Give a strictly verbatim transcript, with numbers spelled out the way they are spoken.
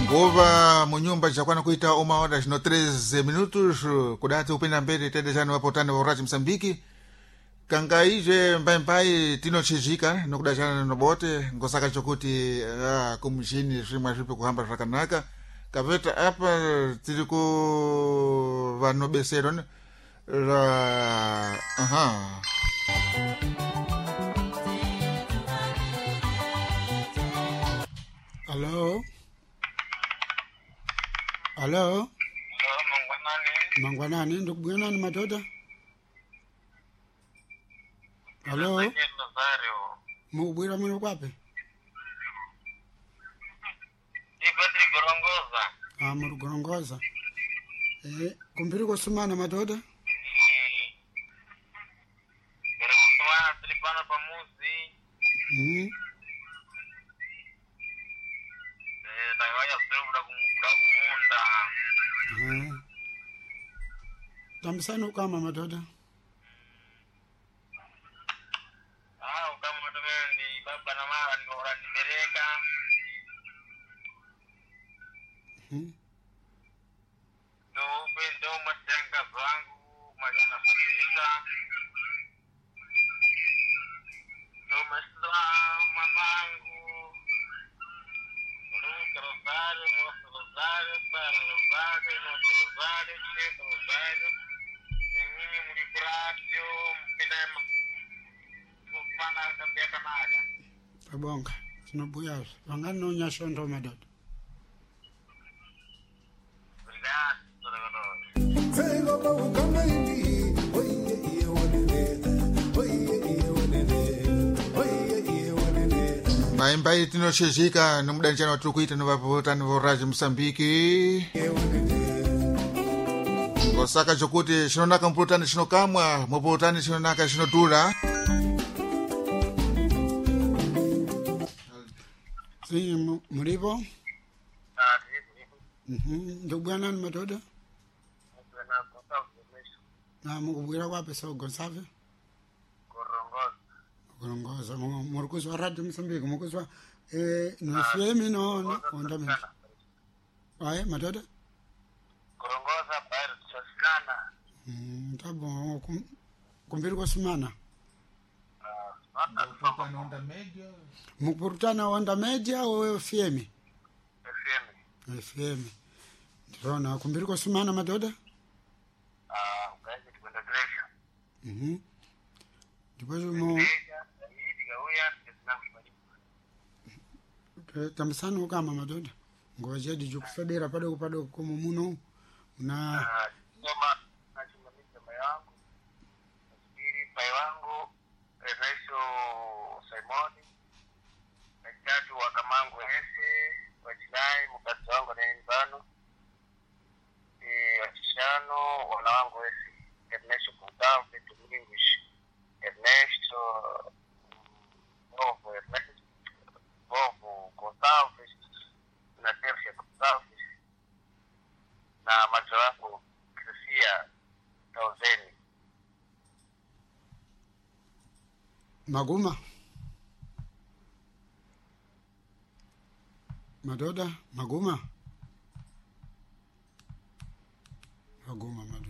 Ngova munyumba chakwana kuita uma hora zino treze minutos kudati upenda mbele tende chano wapo tane wa Msambiki kanga ije mbai mbai tino chijika nokudachana nobote ngosaka chokuti uh, kumshini shimwa shipe kuhamba shakanaka kaveta apa tiliku vanobesero la aha Hello Hello Mangwanani ndikubwanani matoda Hello Mubwira muli kwapi Ipatri Gorongoza Ah muri Gorongoza Eh kumpiri kusumana matoda Kera kusumana tulipana pamuzi Mhm Eh tayawaya sura kumunda kumunda Ah Tamsano kama matoda Ah ukama tumendi baba na mama ndio wananipeleka Mhm Ndio pendo matenga zangu majana kabisa Ndio masla mamangu Ndio rosario mo rosario para rosario no rosario che rosario Nini mulipratio mpinema Kupana kapia kanaga Tabonga tinobuya vangani nonyasho ndo madoda Mbai mbai tinoshejika nomudanjana watiri kuita novapotani voraji Msambiki ngosaka chokuti chinonaka mupurutani chinokamwa mupurutani chinonaka chinodhura si mulipo Mhm ndikubwanani matoda na mukubwira kwapi so Gonçalves Gorongoza muri kuzwa radio Msambiki mukuzwa eh no F M no no onda mimi aye matoda Gorongoza bairro Toscana mm tabo kumbiri kusumana ah onda media mukupurutana onda media o F M F M F M ndona kumbiri kusumana matoda ah ukaje kwenda Grecia mhm ndipo mo tamsano kama madoda ngoja diju kusadera pado pado komo muno na soma nasimamisha pai wangu nafikiri pai wangu Ernesto Simoni na tatu wa Kamangu Ese wajilai mkati wangu na nibano eh wachishano wana wangu Ese Ernesto Kutao Petu English Ernesto Bovo Ernesto Bovo Gonçalves na Tercia Gonçalves na macho wangu Crissia Tauzeni Maguma madoda Maguma Maguma